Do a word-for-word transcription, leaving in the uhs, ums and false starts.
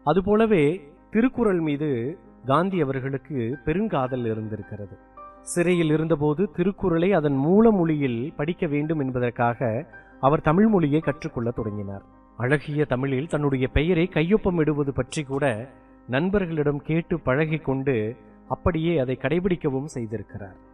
அதுபோலவே திருக்குறள் மீது காந்தி அவர்களுக்கு பெருங்காதல் இருந்திருக்கிறது. சிறையில் இருந்தபோது திருக்குறளை அதன் மூல மொழியில் படிக்க வேண்டும் என்பதற்காக அவர் தமிழ் மொழியை கற்றுக்கொள்ள தொடங்கினார். அழகிய தமிழில் தன்னுடைய பெயரை கையொப்பமிடுவது பற்றி கூட நண்பர்களிடம் கேட்டு பழகி கொண்டு அப்படியே அதை கடைபிடிக்கவும் செய்திருக்கிறார்.